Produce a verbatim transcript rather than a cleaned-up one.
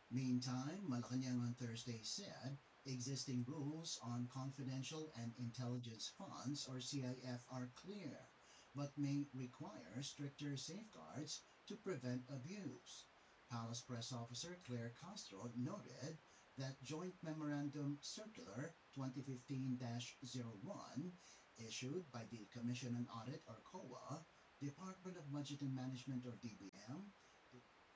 Meantime, Malacanang on Thursday said existing rules on confidential and intelligence funds or C I F are clear, but may require stricter safeguards to prevent abuse. Palace Press Officer Claire Castro noted that Joint Memorandum Circular twenty fifteen dash zero one issued by the Commission on Audit or C O A, Department of Budget and Management or D B M,